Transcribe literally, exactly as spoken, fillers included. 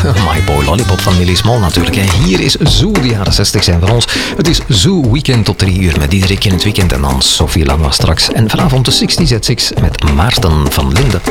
My Boy Lollipop van Millie Small natuurlijk. Hè. Hier is Zoo, de jaren zestig zijn van ons. Het is Zoo Weekend tot drie uur met Diederik in het weekend. En dan Sophie Lanois straks. En vanavond de zestig at zes met Maarten van Linden.